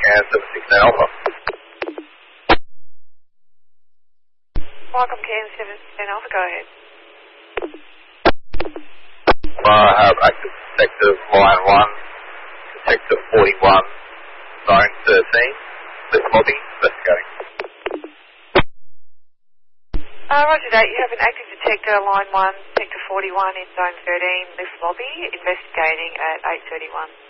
and 716 Alpha. Welcome, Ken 716 Alpha, go ahead. I have active detective line 1, detective 41, zone 13, lift lobby, investigating. Roger that, you have an active detector, line 1, detector 41 in zone 13, lift lobby, investigating at 8:31.